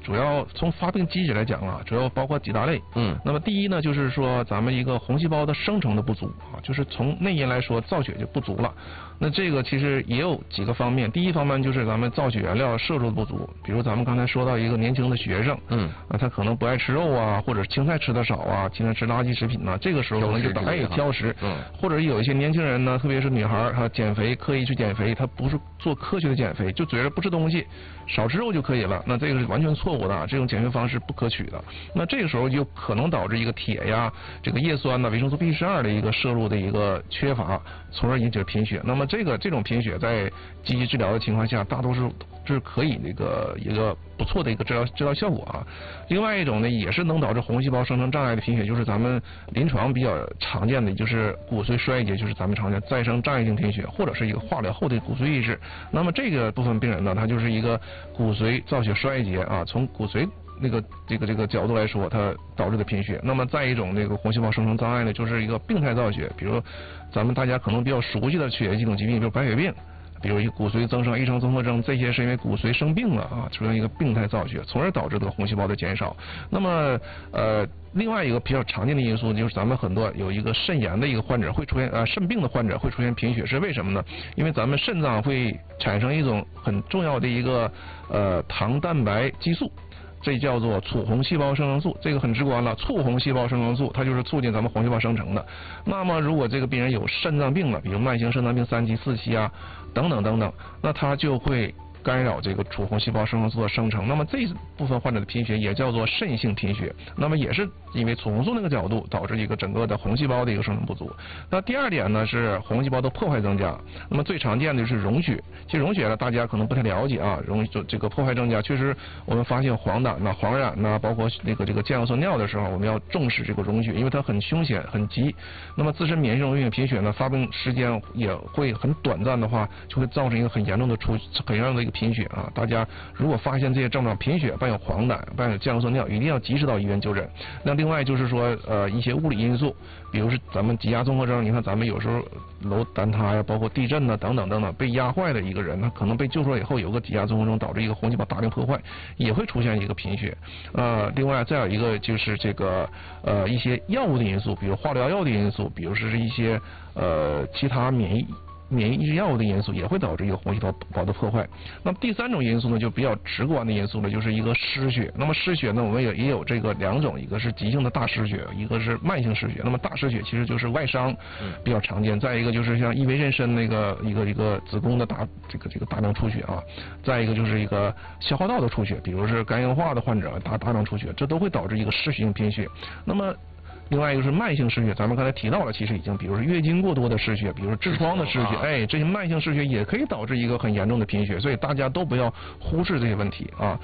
主要从发病机制来讲啊，主要包括几大类。那么第一呢，就是说咱们一个红细胞的生成的不足啊，就是从内因来说，造血就不足了。那这个其实也有几个方面，第一方面就是咱们造血原料摄入的不足，比如咱们刚才说到一个年轻的学生，他可能不爱吃肉啊，或者青菜吃的少啊，经常吃垃圾食品呐，这个时候可能就挑食，或者有一些年轻人呢，特别是女孩，她减肥刻意去减肥，她不是做科学的减肥，就嘴上不吃东西，少吃肉就可以了，那这个是完全错误的，这种减肥方式不可取的。那这个时候就可能导致一个铁呀、这个叶酸呐、维生素 B12的一个摄入的一个缺乏，从而引起贫血。那么这种贫血在积极治疗的情况下，大多数是可以一个不错的一个治疗效果啊。另外一种呢，也是能导致红细胞生成障碍的贫血，就是咱们临床比较常见的，就是骨髓衰竭，就是咱们常见再生障碍性贫血，或者是一个化疗后的骨髓移植。那么这个部分病人呢，他就是一个骨髓造血衰竭啊，从骨髓这个角度来说，它导致的贫血。那么再一种那个红细胞生成障碍呢，就是一个病态造血，比如咱们大家可能比较熟悉的血液系统疾病，比如白血病，比如一个骨髓增生、异常综合征，这些是因为骨髓生病了啊，出现一个病态造血，从而导致的红细胞的减少。那么另外一个比较常见的因素就是咱们很多有一个肾炎的一个患者会出现肾病的患者会出现贫血，是为什么呢？因为咱们肾脏会产生一种很重要的一个糖蛋白激素。这叫做促红细胞生成素，这个很直观了。促红细胞生成素，它就是促进咱们红细胞生成的。那么，如果这个病人有肾脏病了，比如慢性肾脏病3期、4期啊，等等，那他就会干扰这个促红细胞生成素的生成。那么这部分患者的贫血也叫做肾性贫血，那么也是因为促红素那个角度导致一个整个的红细胞的一个生成不足。那第二点呢是红细胞的破坏增加，那么最常见的就是溶血。其实溶血呢大家可能不太了解啊，这个破坏增加，确实我们发现黄疸呐、黄疸呐，包括这个降酸尿的时候，我们要重视这个溶血，因为它很凶险、很急。那么自身免疫溶血贫血呢，发病时间也会很短暂的话，就会造成一个很严重的一个贫血啊。大家如果发现这些症状，贫血伴有黄疸、伴有降酸尿，一定要及时到医院就诊。那另外就是说一些物理因素，比如是咱们挤压综合征，你看咱们有时候楼坍塌呀，包括地震呐等等，被压坏的一个人，他可能被救出来以后有个挤压综合征，导致一个红细胞大量破坏，也会出现一个贫血。另外再有一个就是这个一些药物的因素，比如化疗药的因素，比如是一些其他免疫抑制药物的因素，也会导致一个红细胞的破坏。那么第三种因素呢，就比较直观的因素呢，就是一个失血。那么失血呢，我们也有这个两种，一个是急性的大失血，一个是慢性失血。那么大失血其实就是外伤比较常见，再一个就是像异位妊娠那个一个子宫的这个大量出血啊，再一个就是一个消化道的出血，比如是肝硬化的患者大量出血，这都会导致一个失血性贫血。那么另外一个是慢性失血，咱们刚才提到了，其实已经，比如说月经过多的失血，比如说痔疮的失血，这些慢性失血也可以导致一个很严重的贫血，所以大家都不要忽视这些问题啊。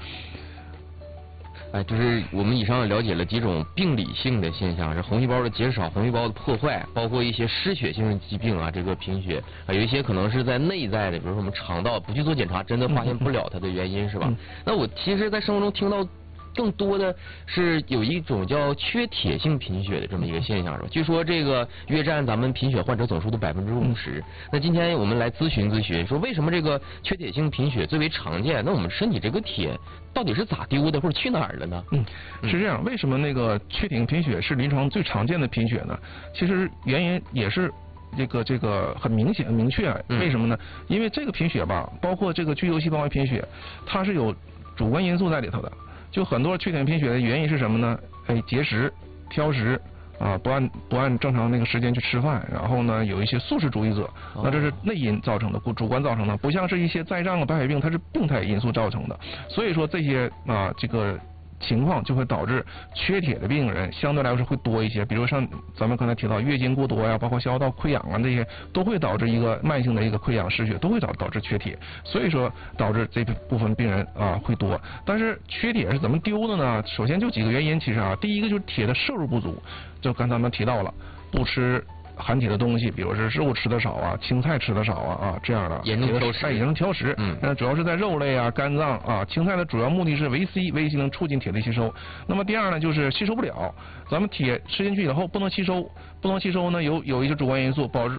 就是我们以上了解了几种病理性的现象，是红细胞的减少、红细胞的破坏，包括一些失血性疾病啊，这个贫血有一些可能是在内在的，比如说我们肠道不去做检查，真的发现不了它的原因，是吧？那我其实，在生活中听到更多的是有一种叫缺铁性贫血的这么一个现象，是吧？据说这个约占咱们贫血患者总数的50%。那今天我们来咨询，说为什么这个缺铁性贫血最为常见？那我们身体这个铁到底是咋丢的，或者去哪儿了呢？ 是这样，为什么那个缺铁性贫血是临床最常见的贫血呢？其实原因也是这个很明显、很明确。为什么呢？因为这个贫血吧，包括这个巨瘤细胞癌贫血，它是有主观因素在里头的。就很多缺铁性贫血的原因是什么呢？节食、挑食啊，不按正常那个时间去吃饭，然后呢有一些素食主义者，那这是内因造成的，主观造成的，不像是一些再障啊、白血病，它是病态因素造成的。所以说这些这个情况就会导致缺铁的病人相对来说会多一些，比如像咱们刚才提到月经过多呀，包括消化道溃疡啊，这些都会导致一个慢性的一个溃疡失血，都会导致缺铁，所以说导致这部分病人会多。但是缺铁是怎么丢的呢？首先就几个原因，其实第一个就是铁的摄入不足，就刚才咱们提到了，不吃含铁的东西，比如是肉吃的少啊，青菜吃的少啊，这样的严重挑食。主要是在肉类啊、肝脏啊，青菜的主要目的是维 C 能促进铁的吸收。那么第二呢，就是吸收不了，咱们铁吃进去以后不能吸收呢，有一些主观因素，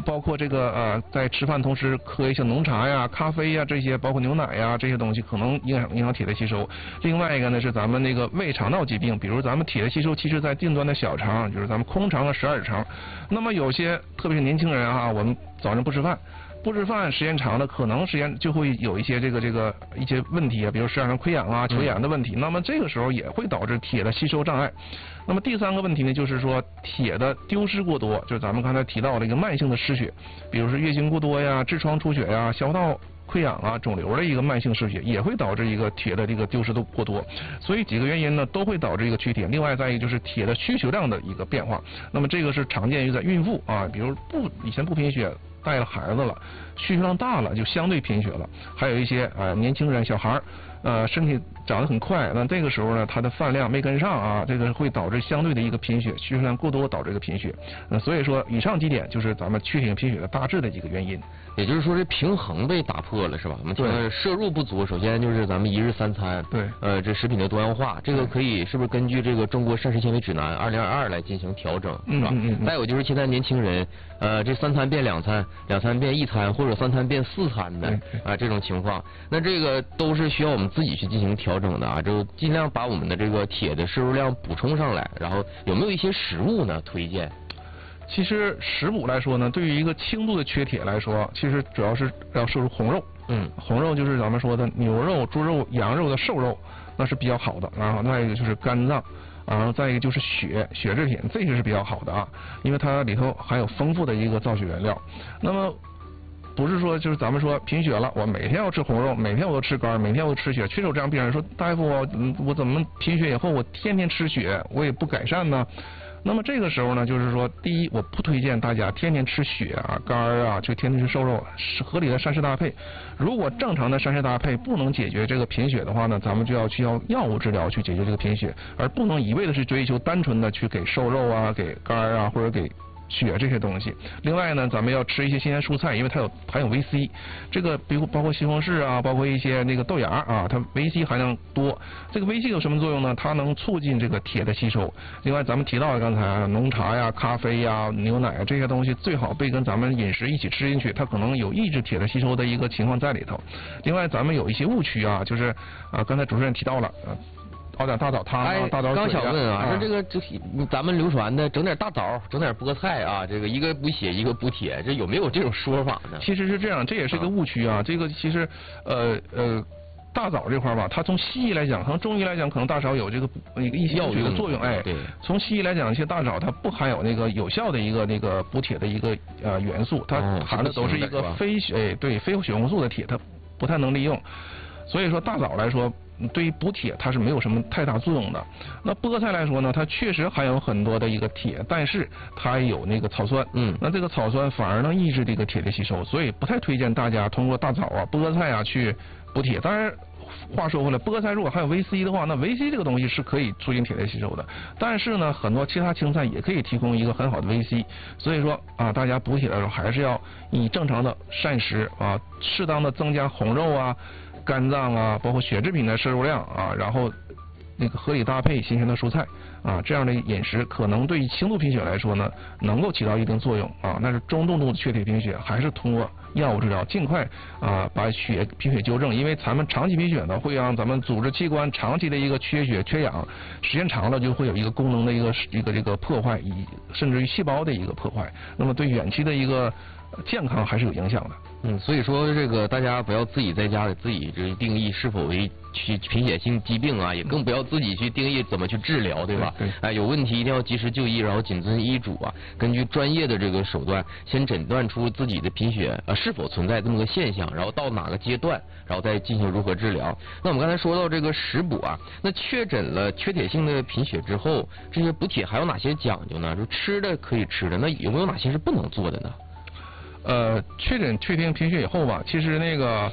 包括这个在吃饭同时喝一些浓茶呀、咖啡呀这些，包括牛奶呀这些东西，可能影响铁的吸收。另外一个呢是咱们那个胃肠道疾病，比如咱们铁的吸收其实在近端的小肠，就是咱们空肠和十二指肠。那么有些特别是年轻人啊，我们早上不吃饭时间长了，可能时间就会有一些这个一些问题啊，比如十二肠溃疡啊、球炎的问题。那么这个时候也会导致铁的吸收障碍。那么第三个问题呢，就是说铁的丢失过多，就是咱们刚才提到的一个慢性的失血，比如说月经过多呀、痔疮出血呀、消化道溃疡啊、肿瘤的一个慢性失血，也会导致一个铁的这个丢失的过多。所以几个原因呢，都会导致一个缺铁。另外再一个就是铁的需求量的一个变化。那么这个是常见于在孕妇啊，比如以前不贫血，带了孩子了，需求量大了，就相对贫血了。还有一些年轻人、小孩身体长得很快，那这个时候呢，他的饭量没跟上啊，这个会导致相对的一个贫血，需求量过多导致一个贫血。所以说以上几点就是咱们缺铁贫血的大致的几个原因。 也就是说，这平衡被打破了，是吧？我们听到摄入不足，首先就是咱们一日三餐， 对， 这食品的多样化，这个可以是不是根据这个中国膳食纤维指南2022来进行调整，是吧？再有就是现在年轻人，这3餐变2餐，2餐变1餐，或者3餐变4餐的这种情况，那这个都是需要我们自己去进行调整的啊，就尽量把我们的这个铁的摄入量补充上来。然后有没有一些食物呢推荐？ 其实食补来说呢，对于一个轻度的缺铁来说，其实主要是要摄入红肉。红肉就是咱们说的牛肉、猪肉、羊肉的瘦肉，那是比较好的。然后再一个就是肝脏，然后再一个就是血制品，这个是比较好的啊，因为它里头含有丰富的一个造血原料。那么不是说就是咱们说贫血了，我每天要吃红肉，每天我都吃肝，每天我都吃血。确实有这样病人说，大夫我怎么贫血以后我天天吃血，我也不改善呢？那么这个时候呢，就是说，第一，我不推荐大家天天吃血啊、肝啊，就天天吃瘦肉，合理的膳食搭配。如果正常的膳食搭配不能解决这个贫血的话呢，咱们就要需要药物治疗去解决这个贫血，而不能一味的是追求单纯的去给瘦肉啊、给肝啊或者给血这些东西。另外呢，咱们要吃一些新鲜蔬菜，因为它含有维 C， 这个比如包括西红柿啊，包括一些那个豆芽啊，它维 C 含量多。这个维 C 有什么作用呢？它能促进这个铁的吸收。另外咱们提到的刚才浓茶呀、咖啡呀、牛奶这些东西最好被跟咱们饮食一起吃进去，它可能有抑制铁的吸收的一个情况在里头。另外咱们有一些误区啊，就是刚才主持人提到了熬点大枣汤啊，大枣水啊。 刚想问啊，这个咱们流传的整点大枣，整点菠菜啊，这个一个补血，一个补铁，这有没有这种说法呢？ 其实是这样，这也是一个误区啊。这个其实大枣这块吧，它从西医来讲，可能中医来讲，可能大枣有这个一些药的作用。 对。 从西医来讲，一些大枣它不含有那个有效的一个补铁的一个元素，它含的都是一个非血红素的铁，它不太能利用。所以说大枣来说，对于补铁它是没有什么太大作用的。那菠菜来说呢，它确实含有很多的一个铁，但是它有那个草酸，那这个草酸反而能抑制这个铁的吸收，所以不太推荐大家通过大枣啊、菠菜啊去补铁。当然话说回来，菠菜如果含有维 C 的话，那维 C 这个东西是可以促进铁的吸收的。但是呢，很多其他青菜也可以提供一个很好的维 C。所以说大家补铁的时候还是要以正常的膳食适当的增加红肉啊、肝脏啊，包括血制品的摄入量啊，然后那个合理搭配新鲜的蔬菜这样的饮食可能对于轻度贫血来说呢，能够起到一定作用但是中度的缺铁贫血还是通过药物治疗，尽快把贫血纠正，因为咱们长期贫血呢，会让咱们组织器官长期的一个缺血缺氧，时间长了就会有一个功能的这个破坏，甚至于细胞的一个破坏，那么对远期的一个健康还是有影响的。 所以说这个大家不要自己在家里自己这定义是否为贫血性疾病啊，也更不要自己去定义怎么去治疗，对吧？ 对。 有问题一定要及时就医，然后谨遵医嘱根据专业的这个手段，先诊断出自己的贫血是否存在这么个现象，然后到哪个阶段，然后再进行如何治疗。那我们刚才说到这个食补那确诊了缺铁性的贫血之后，这些补铁还有哪些讲究呢？就吃的可以吃的，那有没有哪些是不能做的呢？ 确诊缺铁性贫血以后吧，其实那个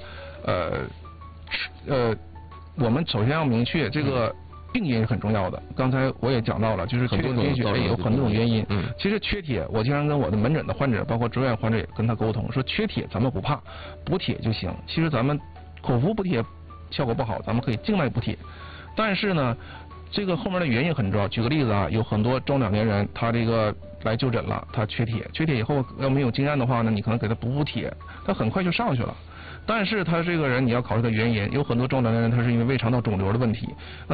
我们首先要明确这个病因是很重要的。刚才我也讲到了，就是缺铁贫血有很多种原因。其实缺铁，我经常跟我的门诊的患者，包括住院患者也跟他沟通，说缺铁咱们不怕，补铁就行。其实咱们口服补铁效果不好，咱们可以静脉补铁。但是呢， 这个后面的原因很重要。举个例子啊，有很多中老年人，他这个来就诊了，他缺铁以后要没有经验的话呢，你可能给他补铁，他很快就上去了。但是他这个人你要考虑他原因，有很多中老年人他是因为胃肠道肿瘤的问题，那